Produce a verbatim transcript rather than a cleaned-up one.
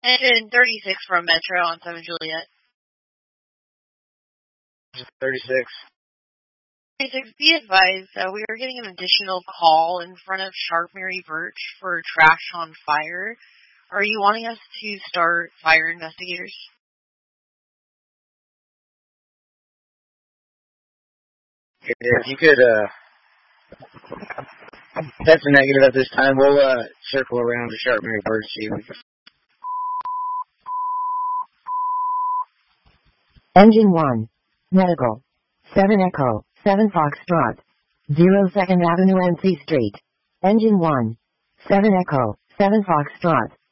Engine thirty-six from Metro on seven Juliet. thirty-six. thirty-six, be advised, uh, we are getting an additional call in front of Sharp Mary Birch for trash on fire. Are you wanting us to start fire investigators? If you could, uh, that's a negative at this time. We'll, uh, circle around to Sharp Mary Birch, see if we can. Engine one. Medical. seven Echo, seven Foxtrot. zero second Avenue N C Street. Engine one. seven Echo, seven Foxtrot.